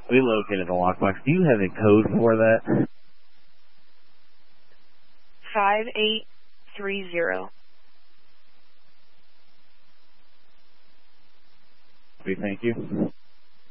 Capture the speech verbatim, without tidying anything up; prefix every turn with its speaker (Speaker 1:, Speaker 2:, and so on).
Speaker 1: We located the lockbox. Do you have a code for that?
Speaker 2: Five eight three zero.
Speaker 1: Thank you.